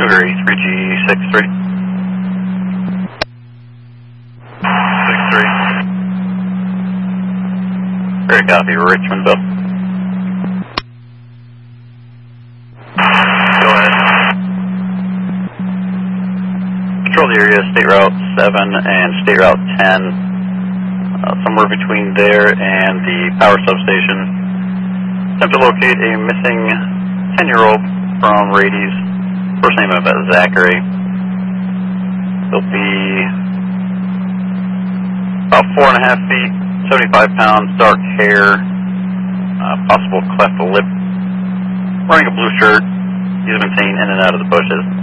Sugar 3G63. 63. Very copy, Richmondville. Go ahead. Control the area, State Route 7 and State Route 10. Somewhere between there and the power substation. Attempt to locate a missing 10-year-old from Rady's. First name of Zachary. He'll be about 4.5 feet, 75 pounds, dark hair, possible cleft lip, wearing a blue shirt. He's been seen in and out of the bushes.